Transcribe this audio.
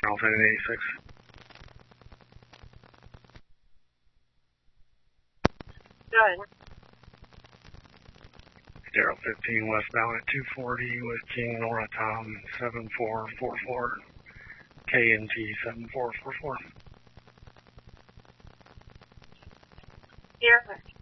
Alpha 86. Good. Daryl 15 westbound at 240 with King Nora Tom 7444. KNT 7444. Sierra